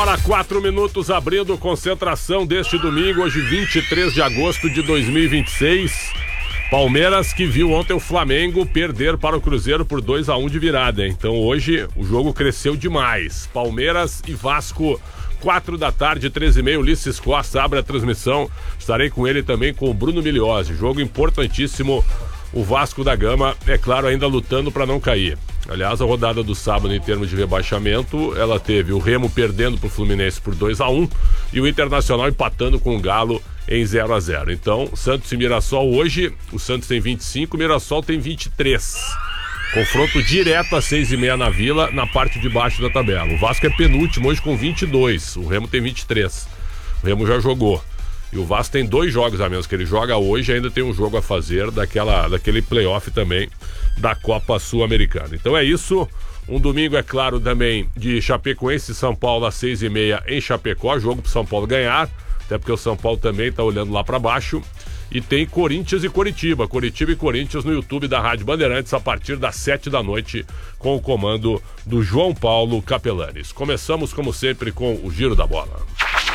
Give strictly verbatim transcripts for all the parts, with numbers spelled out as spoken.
hora, quatro minutos, abrindo concentração deste domingo, hoje vinte e três de agosto de dois mil e vinte e seis. Palmeiras que viu ontem o Flamengo perder para o Cruzeiro por dois a um de virada, hein? Então hoje o jogo cresceu demais. Palmeiras e Vasco, quatro da tarde, treze e meia, Ulisses Costa abre a transmissão. Estarei com ele também, com o Bruno Migliozzi. Jogo importantíssimo. O Vasco da Gama, é claro, ainda lutando para não cair. Aliás, a rodada do sábado, em termos de rebaixamento, ela teve o Remo perdendo para o Fluminense por dois a um e o Internacional empatando com o Galo em zero a zero. Então, Santos e Mirassol hoje, o Santos tem vinte e cinco, o Mirassol tem vinte e três. Confronto direto às seis e meia na Vila, na parte de baixo da tabela. O Vasco é penúltimo hoje com vinte e dois, o Remo tem vinte e três. O Remo já jogou. E o Vasco tem dois jogos a menos que ele joga hoje, ainda tem um jogo a fazer daquela, daquele playoff também da Copa Sul-Americana. Então é isso, um domingo, é claro, também de Chapecoense e São Paulo às seis e meia em Chapecó, jogo pro São Paulo ganhar, até porque o São Paulo também tá olhando lá para baixo. E tem Corinthians e Coritiba, Coritiba e Corinthians no YouTube da Rádio Bandeirantes a partir das sete da noite com o comando do João Paulo Capelanes. Começamos, como sempre, com o Giro da Bola.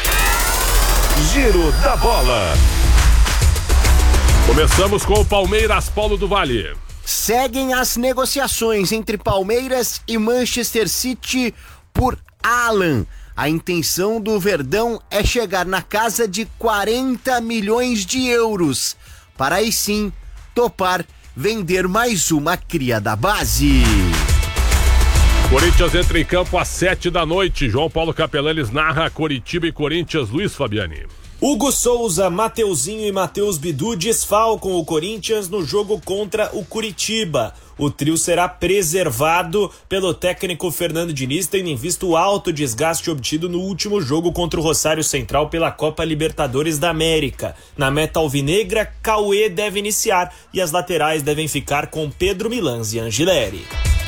Giro da Bola. Começamos com o Palmeiras, Paulo do Vale. Seguem as negociações entre Palmeiras e Manchester City por Alan. A intenção do Verdão é chegar na casa de quarenta milhões de euros, para aí sim topar vender mais uma cria da base. Corinthians entra em campo às sete da noite. João Paulo Capelanes narra Coritiba e Corinthians. Luiz Fabiani. Hugo Souza, Mateuzinho e Matheus Bidu desfalcam o Corinthians no jogo contra o Curitiba. O trio será preservado pelo técnico Fernando Diniz, tendo em vista o alto desgaste obtido no último jogo contra o Rosário Central pela Copa Libertadores da América. Na meta alvinegra, Cauê deve iniciar e as laterais devem ficar com Pedro Milans e Angileri.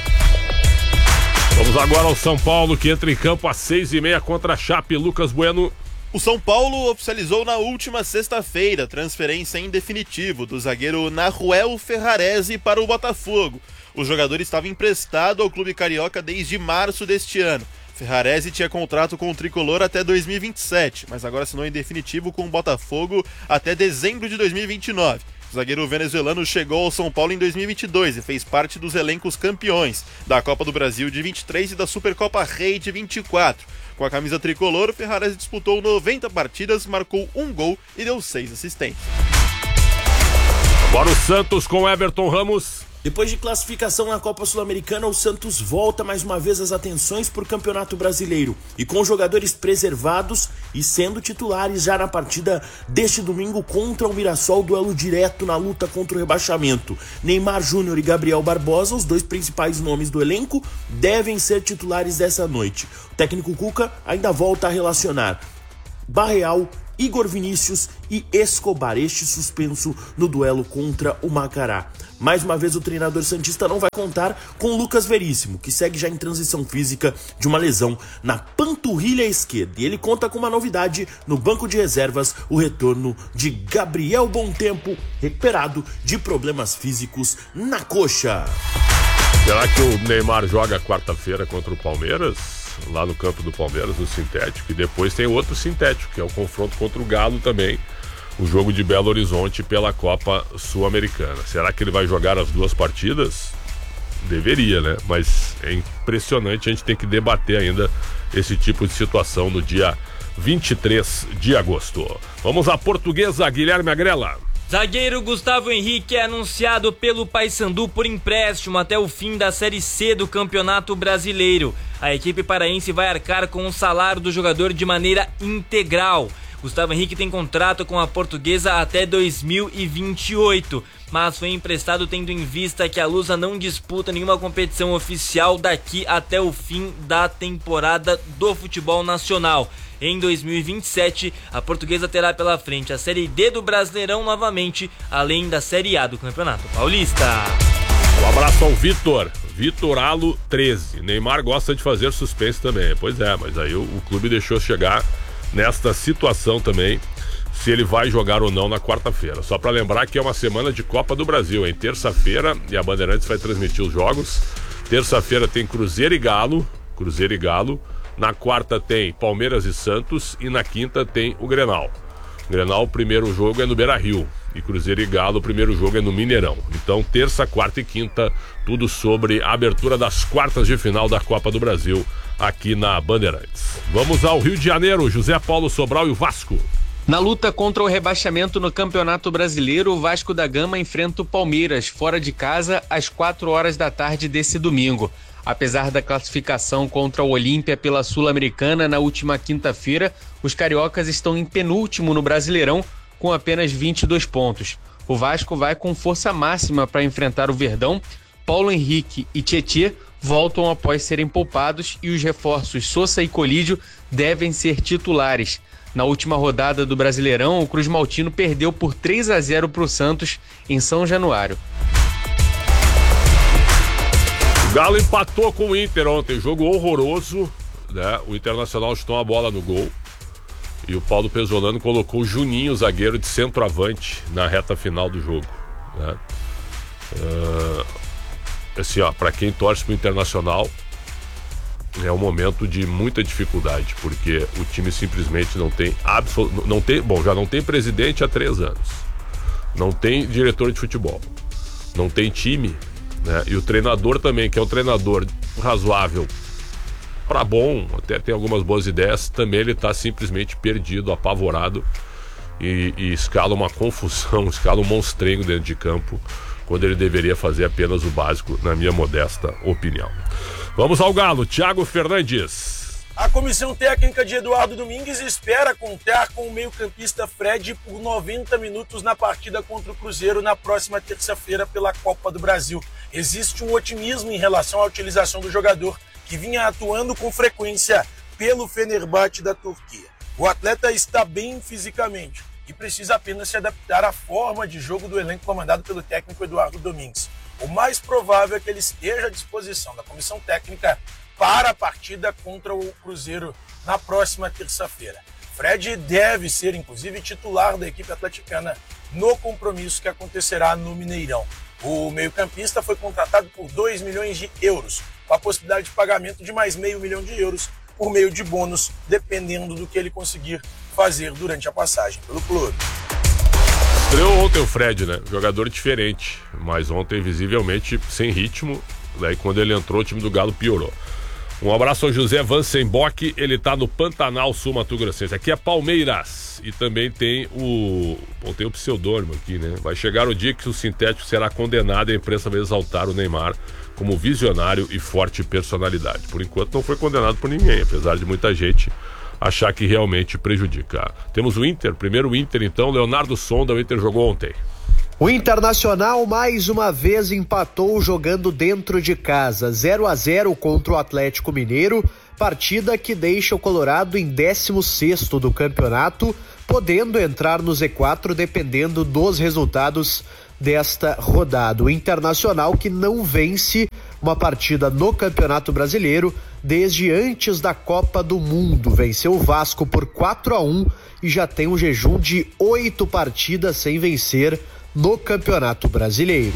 Vamos agora ao São Paulo, que entra em campo às seis e meia contra a Chape. Lucas Bueno. O São Paulo oficializou na última sexta-feira a transferência em definitivo do zagueiro Nahuel Ferrarese para o Botafogo. O jogador estava emprestado ao clube carioca desde março deste ano. Ferrarese tinha contrato com o tricolor até dois mil e vinte e sete, mas agora assinou em definitivo com o Botafogo até dezembro de dois mil e vinte e nove. O zagueiro venezuelano chegou ao São Paulo em dois mil e vinte e dois e fez parte dos elencos campeões da Copa do Brasil de vinte e três e da Supercopa Rei de vinte e quatro. Com a camisa tricolor, Ferrarese disputou noventa partidas, marcou um gol e deu seis assistências. Agora o Santos com Everton Ramos. Depois de classificação na Copa Sul-Americana, o Santos volta mais uma vez as atenções para o Campeonato Brasileiro e com jogadores preservados e sendo titulares já na partida deste domingo contra o Mirassol, duelo direto na luta contra o rebaixamento. Neymar Júnior e Gabriel Barbosa, os dois principais nomes do elenco, devem ser titulares dessa noite. O técnico Cuca ainda volta a relacionar Barreal, Igor Vinícius e Escobar, este suspenso no duelo contra o Macará. Mais uma vez o treinador santista não vai contar com Lucas Veríssimo, que segue já em transição física de uma lesão na panturrilha esquerda. E ele conta com uma novidade no banco de reservas, o retorno de Gabriel Bontempo, recuperado de problemas físicos na coxa. Será que o Neymar joga quarta-feira contra o Palmeiras? Lá no campo do Palmeiras, no sintético, e depois tem outro sintético, que é o confronto contra o Galo também, o jogo de Belo Horizonte pela Copa Sul-Americana. Será que ele vai jogar as duas partidas? Deveria, né? Mas é impressionante, a gente tem que debater ainda esse tipo de situação no dia vinte e três de agosto. Vamos à Portuguesa, Guilherme Agrela. Zagueiro Gustavo Henrique é anunciado pelo Paysandu por empréstimo até o fim da Série C do Campeonato Brasileiro. A equipe paraense vai arcar com o salário do jogador de maneira integral. Gustavo Henrique tem contrato com a Portuguesa até dois mil e vinte e oito, mas foi emprestado tendo em vista que a Lusa não disputa nenhuma competição oficial daqui até o fim da temporada do futebol nacional. Em dois mil e vinte e sete, a Portuguesa terá pela frente a Série D do Brasileirão novamente, além da Série A do Campeonato Paulista. Um abraço ao Vitor, Vitor Alo treze. Neymar gosta de fazer suspense também. Pois é, mas aí o, o clube deixou chegar nesta situação também, se ele vai jogar ou não na quarta-feira. Só para lembrar que é uma semana de Copa do Brasil, em terça-feira, e a Bandeirantes vai transmitir os jogos. Terça-feira tem Cruzeiro e Galo, Cruzeiro e Galo, Na quarta tem Palmeiras e Santos e na quinta tem o Grenal. Grenal, o primeiro jogo é no Beira-Rio e Cruzeiro e Galo, o primeiro jogo é no Mineirão. Então, terça, quarta e quinta, tudo sobre a abertura das quartas de final da Copa do Brasil aqui na Bandeirantes. Vamos ao Rio de Janeiro, José Paulo Sobral e o Vasco. Na luta contra o rebaixamento no Campeonato Brasileiro, o Vasco da Gama enfrenta o Palmeiras fora de casa às quatro horas da tarde desse domingo. Apesar da classificação contra o Olímpia pela Sul-Americana na última quinta-feira, os cariocas estão em penúltimo no Brasileirão com apenas vinte e dois pontos. O Vasco vai com força máxima para enfrentar o Verdão. Paulo Henrique e Tietê voltam após serem poupados e os reforços Sosa e Colídio devem ser titulares. Na última rodada do Brasileirão, o Cruz Maltino perdeu por três a zero para o Santos em São Januário. O Galo empatou com o Inter ontem, jogo horroroso, né? O Internacional chutou uma bola no gol e o Paulo Pesolano colocou o Juninho, zagueiro de centroavante, na reta final do jogo, né? Uh, assim, ó, pra quem torce pro Internacional, é um momento de muita dificuldade, porque o time simplesmente não tem absoluto, não tem, bom, já não tem presidente há três anos, não tem diretor de futebol, não tem time, né? E o treinador também, que é um treinador razoável para bom, até tem algumas boas ideias, também ele está simplesmente perdido, apavorado e, e escala uma confusão, escala um monstrengo dentro de campo, quando ele deveria fazer apenas o básico, na minha modesta opinião. Vamos ao Galo, Thiago Fernandes. A comissão técnica de Eduardo Domingues espera contar com o meio-campista Fred por noventa minutos na partida contra o Cruzeiro na próxima terça-feira pela Copa do Brasil. Existe um otimismo em relação à utilização do jogador, que vinha atuando com frequência pelo Fenerbahçe da Turquia. O atleta está bem fisicamente e precisa apenas se adaptar à forma de jogo do elenco comandado pelo técnico Eduardo Domingues. O mais provável é que ele esteja à disposição da comissão técnica para a partida contra o Cruzeiro na próxima terça-feira. Fred deve ser, inclusive, titular da equipe atleticana no compromisso que acontecerá no Mineirão. O meio-campista foi contratado por dois milhões de euros, com a possibilidade de pagamento de mais meio milhão de euros por meio de bônus, dependendo do que ele conseguir fazer durante a passagem pelo clube. Estreou ontem o Fred, né? Jogador diferente, mas ontem visivelmente sem ritmo. Daí quando ele entrou, o time do Galo piorou. Um abraço ao José Vansenbock, ele tá no Pantanal Sul Mato Grossense. Aqui é Palmeiras. E também tem o... Bom, tem o pseudônimo aqui, né? Vai chegar o dia que o sintético será condenado e a imprensa vai exaltar o Neymar como visionário e forte personalidade. Por enquanto não foi condenado por ninguém, apesar de muita gente achar que realmente prejudica. Temos o Inter, primeiro o Inter então, Leonardo Sonda, o Inter jogou ontem. O Internacional mais uma vez empatou jogando dentro de casa, zero a zero contra o Atlético Mineiro, partida que deixa o Colorado em décimo sexto do campeonato, podendo entrar no Z quatro dependendo dos resultados desta rodada. O Internacional que não vence uma partida no Campeonato Brasileiro desde antes da Copa do Mundo. Venceu o Vasco por quatro a um e já tem um jejum de oito partidas sem vencer no Campeonato Brasileiro.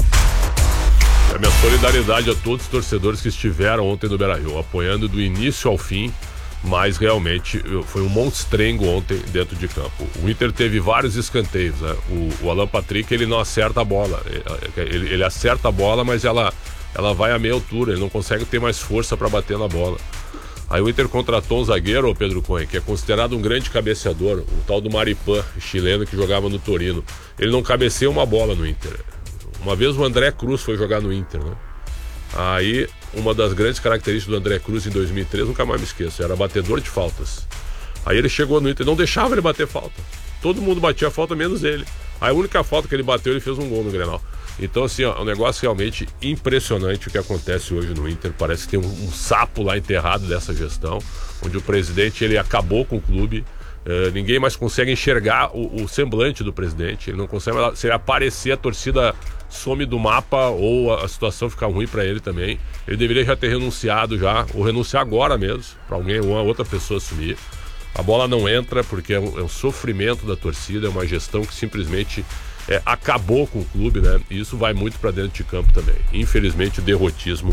A minha solidariedade a todos os torcedores que estiveram ontem no Beira-Rio, apoiando do início ao fim, mas realmente foi um monstrengo ontem dentro de campo. O Inter teve vários escanteios, né? O, o Alan Patrick, ele não acerta a bola, ele, ele acerta a bola, mas ela, ela vai a meia altura, ele não consegue ter mais força para bater na bola. Aí o Inter contratou um zagueiro, o Pedro Cunha, que é considerado um grande cabeceador, o tal do Maripan, chileno, que jogava no Torino. Ele não cabeceia uma bola no Inter. Uma vez o André Cruz foi jogar no Inter, né? Aí, uma das grandes características do André Cruz em dois mil e três, nunca mais me esqueço, era batedor de faltas. Aí ele chegou no Inter, não deixava ele bater falta. Todo mundo batia falta, menos ele. Aí a única falta que ele bateu, ele fez um gol no Grenal. Então, assim, ó, é um negócio realmente impressionante o que acontece hoje no Inter. Parece que tem um, um sapo lá enterrado dessa gestão, onde o presidente, ele acabou com o clube. Uh, ninguém mais consegue enxergar o, o semblante do presidente. Ele não consegue, se ele aparecer, a torcida some do mapa ou a, a situação fica ruim para ele também. Ele deveria já ter renunciado já, ou renunciar agora mesmo, para alguém ou outra pessoa assumir. A bola não entra porque é um, é um sofrimento da torcida, é uma gestão que simplesmente é, acabou com o clube, né? E isso vai muito para dentro de campo também. Infelizmente o derrotismo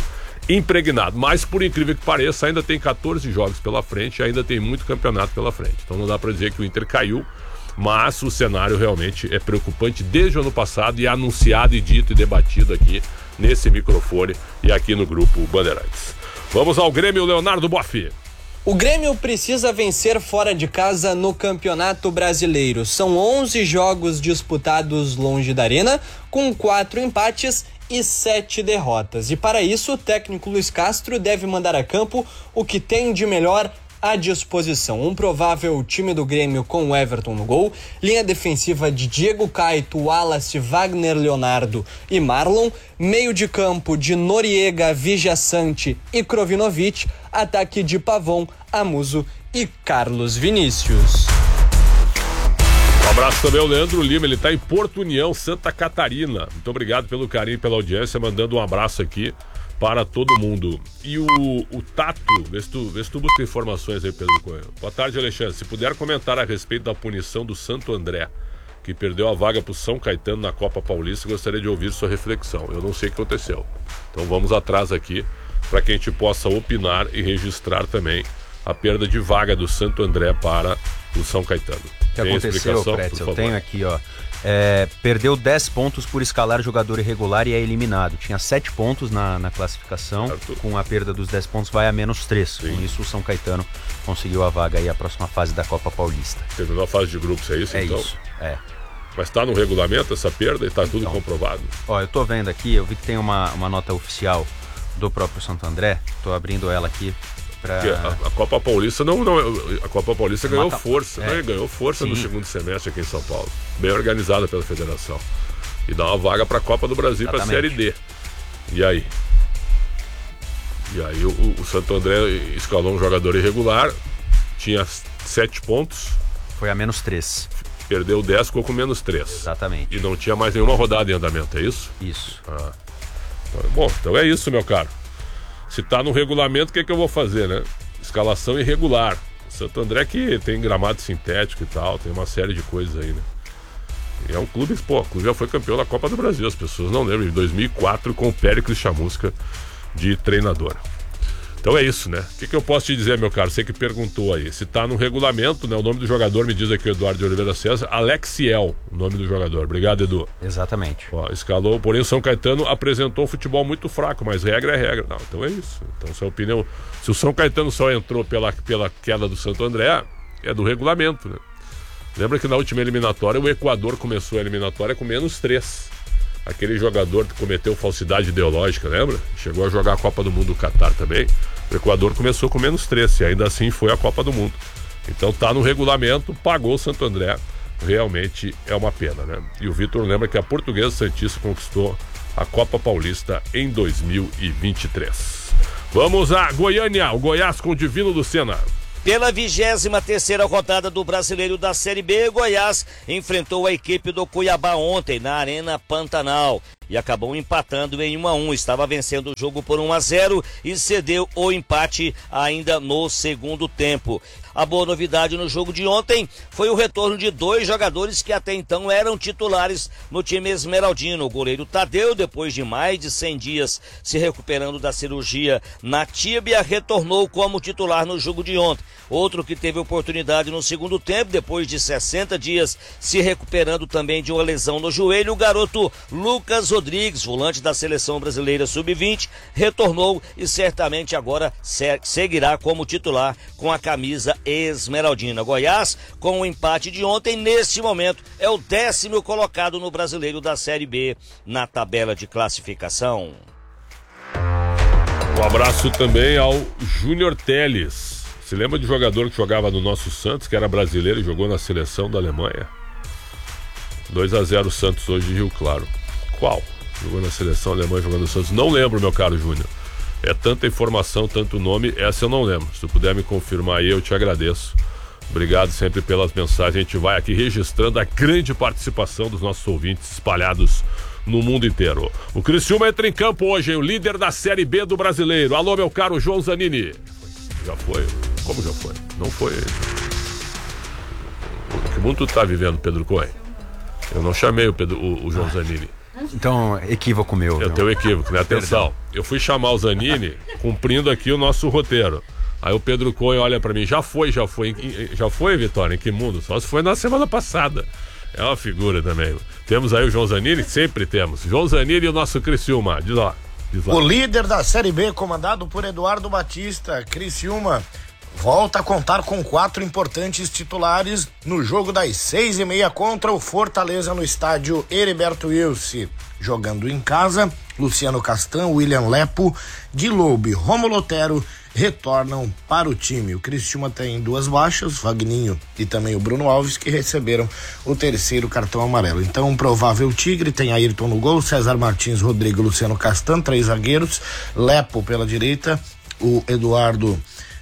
impregnado. Mas, por incrível que pareça, ainda tem catorze jogos pela frente e ainda tem muito campeonato pela frente. Então não dá para dizer que o Inter caiu, mas o cenário realmente é preocupante desde o ano passado e é anunciado e dito e debatido aqui nesse microfone e aqui no Grupo Bandeirantes. Vamos ao Grêmio, Leonardo Boff. O Grêmio precisa vencer fora de casa no Campeonato Brasileiro. São onze jogos disputados longe da arena, com quatro empates e sete derrotas. E para isso, o técnico Luiz Castro deve mandar a campo o que tem de melhor à disposição. Um provável time do Grêmio com o Everton no gol, linha defensiva de Diego Caito, Wallace, Wagner Leonardo e Marlon, meio de campo de Noriega, Vijaçante e Krovinovic, ataque de Pavon, Amuso e Carlos Vinícius. Um abraço também ao Leandro Lima, ele está em Porto União, Santa Catarina. Muito obrigado pelo carinho e pela audiência, mandando um abraço aqui para todo mundo. E o, o Tato, vê se, tu, vê se tu busca informações aí, Pedro Coelho. Boa tarde, Alexandre. Se puder comentar a respeito da punição do Santo André, que perdeu a vaga para o São Caetano na Copa Paulista, gostaria de ouvir sua reflexão. Eu não sei o que aconteceu. Então vamos atrás aqui, para que a gente possa opinar e registrar também a perda de vaga do Santo André para o São Caetano. O que Tem aconteceu, Pretz? Eu tenho aqui, ó. É, perdeu dez pontos por escalar jogador irregular e é eliminado. Tinha sete pontos na, na classificação, certo. Com a perda dos dez pontos vai a menos três. Sim. Com isso o São Caetano conseguiu a vaga aí a próxima fase da Copa Paulista. Terminou a fase de grupos, é isso? É então? isso, é. Mas está no regulamento essa perda e está tudo então, comprovado? Ó, eu tô vendo aqui, eu vi que tem uma, uma nota oficial do próprio Santo André, tô abrindo ela aqui. Pra... A, a Copa Paulista não, não a Copa Paulista ganhou Mata... força, é. né? Ganhou força Sim. no segundo semestre aqui em São Paulo, bem organizada pela federação, e dá uma vaga para a Copa do Brasil para a Série D. E aí? E aí o, o Santo André escalou um jogador irregular, tinha sete pontos, foi a menos três. Perdeu dez, ficou com menos três. Exatamente. E não tinha mais nenhuma rodada em andamento, é isso? Isso. Ah. Bom, então é isso, meu caro. Se tá no regulamento, o que é que eu vou fazer, né? Escalação irregular. Santo André que tem gramado sintético e tal, tem uma série de coisas aí, né? E é um clube, pô, o clube já foi campeão da Copa do Brasil, as pessoas não lembram, em dois mil e quatro com o Péricles Chamusca de treinador. Então é isso, né? O que, que eu posso te dizer, meu caro? Você que perguntou aí. Se tá no regulamento, né? O nome do jogador, me diz aqui o Eduardo de Oliveira César, Alexiel, o nome do jogador. Obrigado, Edu. Exatamente. Ó, escalou, porém o São Caetano apresentou um futebol muito fraco, mas regra é regra. Não, então é isso. Então, sua opinião, se o São Caetano só entrou pela, pela queda do Santo André, é do regulamento, né? Lembra que na última eliminatória o Equador começou a eliminatória com menos três. Aquele jogador que cometeu falsidade ideológica, lembra? Chegou a jogar a Copa do Mundo do Catar também. O Equador começou com menos três e ainda assim foi a Copa do Mundo. Então tá no regulamento, pagou o Santo André. Realmente é uma pena, né? E o Vitor lembra que a Portuguesa Santista conquistou a Copa Paulista em dois mil e vinte e três. Vamos a Goiânia, o Goiás com o Divino Lucena. Pela vigésima terceira rodada do Brasileiro da Série B, Goiás enfrentou a equipe do Cuiabá ontem na Arena Pantanal e acabou empatando em um a um. Estava vencendo o jogo por um a zero e cedeu o empate ainda no segundo tempo. A boa novidade no jogo de ontem foi o retorno de dois jogadores que até então eram titulares no time esmeraldino. O goleiro Tadeu, depois de mais de cem dias se recuperando da cirurgia na tíbia, retornou como titular no jogo de ontem. Outro que teve oportunidade no segundo tempo, depois de sessenta dias se recuperando também de uma lesão no joelho, o garoto Lucas Rodrigues, volante da seleção brasileira sub vinte, retornou e certamente agora seguirá como titular com a camisa esmeraldina. Goiás, com o empate de ontem, neste momento é o décimo colocado no Brasileiro da Série B na tabela de classificação. Um abraço também ao Júnior Teles. Se lembra de jogador que jogava no nosso Santos, que era brasileiro e jogou na seleção da Alemanha? dois a zero Santos hoje de Rio Claro. Qual? Jogou na seleção alemã jogando no Santos? Não lembro, meu caro Júnior. É tanta informação, tanto nome, essa eu não lembro. Se tu puder me confirmar aí, eu te agradeço. Obrigado sempre pelas mensagens. A gente vai aqui registrando a grande participação dos nossos ouvintes espalhados no mundo inteiro. O Criciúma entra em campo hoje, hein? O líder da Série B do Brasileiro. Alô, meu caro João Zanini. Já foi? Como já foi? Não foi. Que mundo tu tá vivendo, Pedro Coelho? Eu não chamei o, Pedro, o, o João Zanini. Então, equívoco meu. Eu tenho equívoco, né? Atenção. Perdão. Eu fui chamar o Zanini cumprindo aqui o nosso roteiro. Aí o Pedro Coelho olha pra mim, já foi, já foi. Já foi, Vitória? Em que mundo? Só se foi na semana passada. É uma figura também. Temos aí o João Zanini, sempre temos. João Zanini e o nosso Criciúma. Diz lá. Diz lá. O líder da Série B, comandado por Eduardo Batista, Criciúma, volta a contar com quatro importantes titulares no jogo das seis e meia contra o Fortaleza no estádio Heriberto Wilson. Jogando em casa, Luciano Castan, William Lepo, Di Loube, Romulo Otero retornam para o time. O Criciúma tem duas baixas, Vagninho e também o Bruno Alves, que receberam o terceiro cartão amarelo. Então, um provável Tigre tem Ayrton no gol, César Martins, Rodrigo, Luciano Castan, três zagueiros, Lepo pela direita, o Eduardo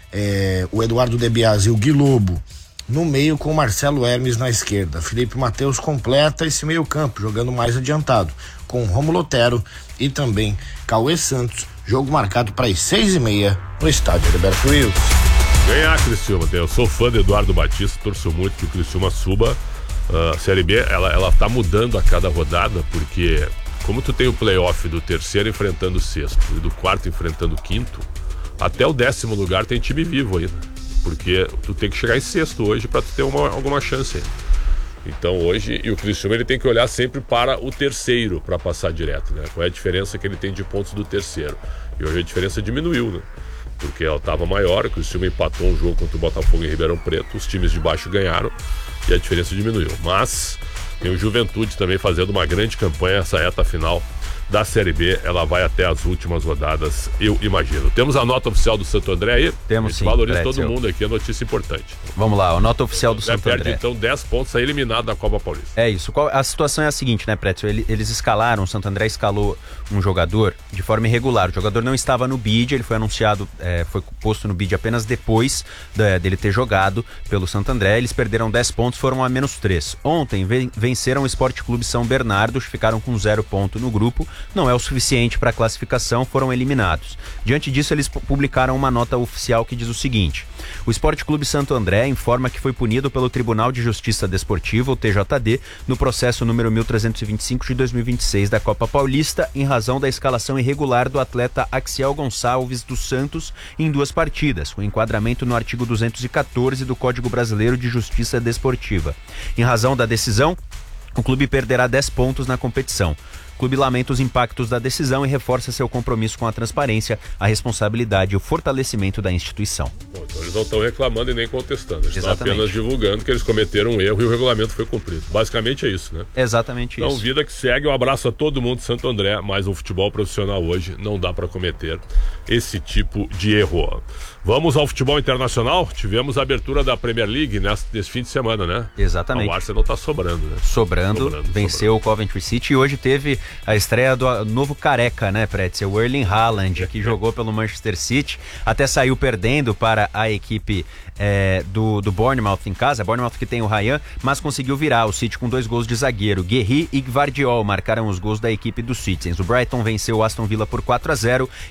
é, o Eduardo De Biasi e o Gui Lobo no meio, com o Marcelo Hermes na esquerda. Felipe Mateus completa esse meio campo, jogando mais adiantado, com Romulo Otero e também Cauê Santos. Jogo marcado para as seis e meia no estádio Heriberto Wilson. Ganhar, Criciúma. Eu sou fã do Eduardo Batista, torço muito que o Criciúma suba. A uh, Série B, ela, ela tá mudando a cada rodada, porque como tu tem o playoff do terceiro enfrentando o sexto e do quarto enfrentando o quinto, até o décimo lugar tem time vivo ainda. Porque tu tem que chegar em sexto hoje para tu ter uma, alguma chance ainda. Então hoje, e o Criciúma ele tem que olhar sempre para o terceiro para passar direto, né? Qual é a diferença que ele tem de pontos do terceiro? E hoje a diferença diminuiu, né? Porque ela estava maior, o Criciúma empatou um jogo contra o Botafogo em Ribeirão Preto, os times de baixo ganharam e a diferença diminuiu. Mas tem o Juventude também fazendo uma grande campanha essa reta final da Série B, ela vai até as últimas rodadas, eu imagino. Temos a nota oficial do Santo André aí? Temos sim. Valoriza todo mundo aqui, é notícia importante. Vamos lá, a nota oficial do Já Santo perde, André. Então dez pontos, aí eliminado da Copa Paulista. É isso, a situação é a seguinte, né, Prétio? Eles escalaram, o Santo André escalou um jogador de forma irregular. O jogador não estava no bid, ele foi anunciado, é, foi posto no bid apenas depois da, dele ter jogado pelo Santo André. Eles perderam dez pontos, foram a menos três. Ontem venceram o Esporte Clube São Bernardo, ficaram com zero ponto no grupo, não é o suficiente para a classificação, foram eliminados. Diante disso, eles publicaram uma nota oficial que diz o seguinte: o Esporte Clube Santo André informa que foi punido pelo Tribunal de Justiça Desportiva, o T J D, no processo número mil trezentos e vinte e cinco de dois mil e vinte e seis da Copa Paulista, em razão da escalação irregular do atleta Axiel Gonçalves dos Santos em duas partidas, com enquadramento no artigo duzentos e quatorze do Código Brasileiro de Justiça Desportiva. Em razão da decisão, o clube perderá dez pontos na competição. O clube lamenta os impactos da decisão e reforça seu compromisso com a transparência, a responsabilidade e o fortalecimento da instituição. Bom, então eles não estão reclamando e nem contestando, eles estão apenas divulgando que eles cometeram um erro e o regulamento foi cumprido. Basicamente é isso, né? Exatamente então, isso. Então, vida que segue, um abraço a todo mundo de Santo André, mas o futebol profissional hoje não dá para cometer esse tipo de erro. Vamos ao futebol internacional? Tivemos a abertura da Premier League nesse, nesse fim de semana, né? Exatamente. O Arsenal tá sobrando, né? Sobrando, sobrando venceu sobrando. o Coventry City e hoje teve a estreia do novo careca, né, Pretzel? O Erling Haaland, que jogou pelo Manchester City, até saiu perdendo para a equipe é, do, do Bournemouth em casa, Bournemouth que tem o Ryan, mas conseguiu virar o City com dois gols de zagueiro. Guerri e Gvardiol marcaram os gols da equipe dos Citizens. O Brighton venceu o Aston Villa por quatro a zero